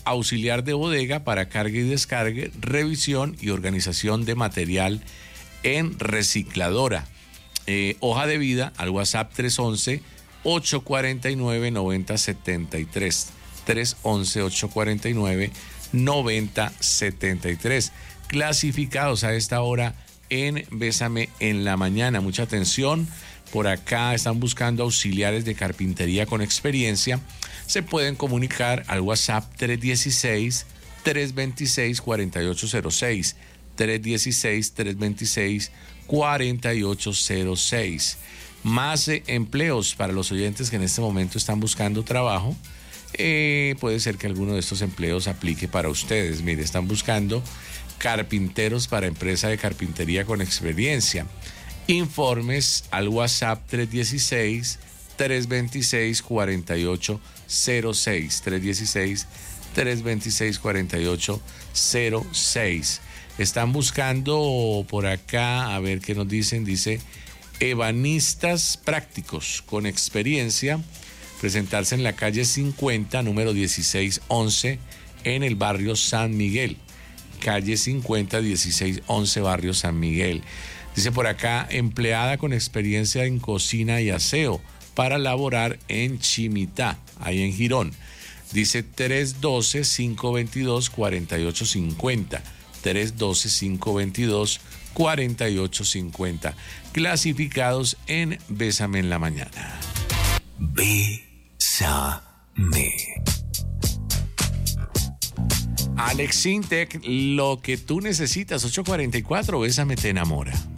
auxiliar de bodega para carga y descargue, revisión y organización de material en recicladora. Hoja de vida al WhatsApp 311-849-9073. 311-849-9073. Clasificados a esta hora en Bésame en la Mañana. Mucha atención. Por acá están buscando auxiliares de carpintería con experiencia. Se pueden comunicar al WhatsApp 316-326-4806. 316-326-4806. Más empleos para los oyentes que en este momento están buscando trabajo. Puede ser que alguno de estos empleos aplique para ustedes. Mire, están buscando carpinteros para empresa de carpintería con experiencia. Informes al WhatsApp 316-326-4806. 326-4806. Están buscando por acá, a ver qué nos dicen. Dice, ebanistas prácticos con experiencia, presentarse en la calle 50, número 1611, en el barrio San Miguel. Calle 50, 1611, barrio San Miguel. Dice por acá, empleada con experiencia en cocina y aseo para laborar en Chimitá, ahí en Girón. Dice 312-522-4850. 312-522-4850. Clasificados en Bésame en la Mañana. Bésame. Alex Sintek, lo que tú necesitas, 844, Bésame te enamora.